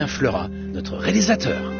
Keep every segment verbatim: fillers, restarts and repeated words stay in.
Fleurat, notre réalisateur.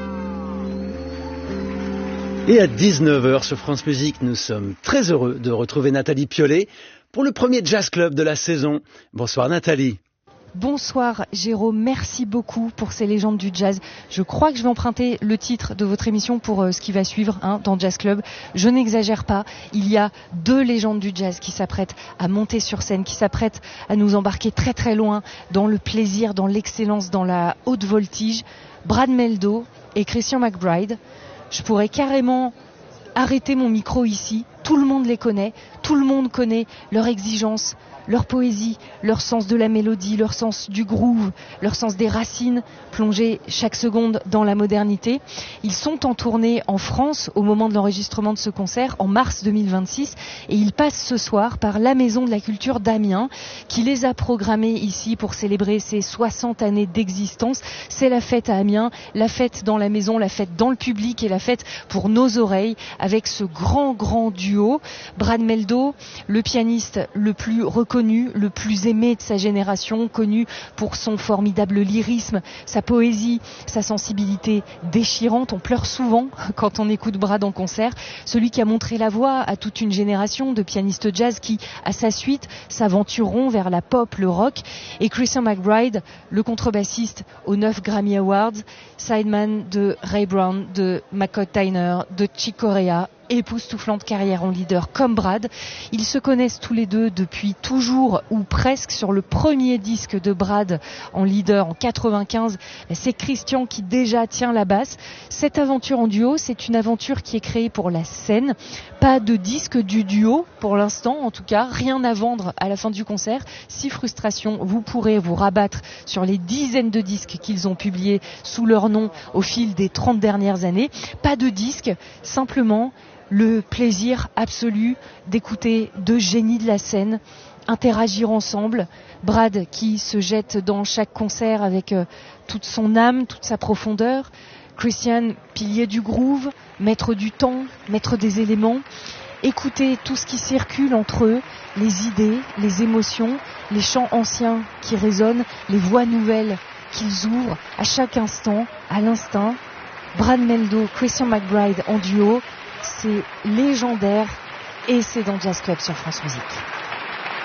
Et à dix-neuf heures sur France Musique, nous sommes très heureux de retrouver Nathalie Piollet pour le premier Jazz Club de la saison. Bonsoir Nathalie. Bonsoir Jérôme, merci beaucoup pour ces légendes du jazz. Je crois que je vais emprunter le titre de votre émission pour euh, ce qui va suivre hein, dans Jazz Club. Je n'exagère pas, il y a deux légendes du jazz qui s'apprêtent à monter sur scène, qui s'apprêtent à nous embarquer très très loin dans le plaisir, dans l'excellence, dans la haute voltige. Brad Mehldau et Christian McBride. Je pourrais carrément arrêter mon micro ici. Tout le monde les connaît, tout le monde connaît leur exigence, leur poésie, leur sens de la mélodie, leur sens du groove, leur sens des racines, plongés chaque seconde dans la modernité. Ils sont en tournée en France au moment de l'enregistrement de ce concert, en mars deux mille vingt-six, et ils passent ce soir par la Maison de la Culture d'Amiens, qui les a programmés ici pour célébrer ses soixante années d'existence. C'est la fête à Amiens, la fête dans la maison, la fête dans le public et la fête pour nos oreilles, avec ce grand, grand duo. Brad Mehldau, le pianiste le plus reconnu, le plus aimé de sa génération, connu pour son formidable lyrisme, sa poésie, sa sensibilité déchirante. On pleure souvent quand on écoute Brad en concert. Celui qui a montré la voie à toute une génération de pianistes jazz qui, à sa suite, s'aventureront vers la pop, le rock. Et Christian McBride, le contrebassiste aux neuf Grammy Awards, sideman de Ray Brown, de McCoy Tyner, de Chick Corea, époustouflante carrière en leader comme Brad. Ils se connaissent tous les deux depuis toujours ou presque. Sur le premier disque de Brad en leader en quatre-vingt-quinze, c'est Christian qui déjà tient la basse. Cette aventure en duo, c'est une aventure qui est créée pour la scène. Pas de disque du duo pour l'instant, en tout cas, rien à vendre à la fin du concert. Si frustration, vous pourrez vous rabattre sur les dizaines de disques qu'ils ont publiés sous leur nom au fil des trente dernières années. Pas de disque, simplement le plaisir absolu d'écouter deux génies de la scène interagir ensemble. Brad qui se jette dans chaque concert avec euh, toute son âme, toute sa profondeur. Christian, pilier du groove, maître du temps, maître des éléments. Écouter tout ce qui circule entre eux, les idées, les émotions, les chants anciens qui résonnent, les voix nouvelles qu'ils ouvrent à chaque instant, à l'instinct. Brad Mehldau, Christian McBride en duo, c'est légendaire et c'est dans Jazz Club sur France Musique.